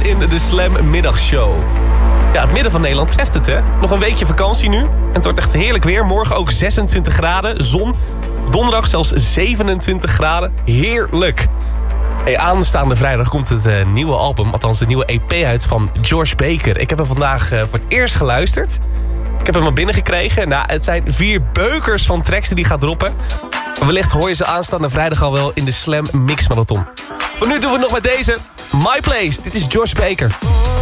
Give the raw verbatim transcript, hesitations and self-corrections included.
in de Slam Middagshow. Ja, het midden van Nederland treft het, hè? Nog een weekje vakantie nu. En het wordt echt heerlijk weer. Morgen ook zesentwintig graden, zon. Donderdag zelfs zevenentwintig graden. Heerlijk. Hey, aanstaande vrijdag komt het uh, nieuwe album, althans de nieuwe E P uit van Josh Baker. Ik heb hem vandaag uh, voor het eerst geluisterd. Ik heb hem al binnengekregen. Nou, het zijn vier beukers van tracks die hij gaat droppen. Wellicht hoor je ze aanstaande vrijdag al wel in de Slam Mix Marathon. Voor nu doen we nog met deze. My Place. Dit is Josh Baker.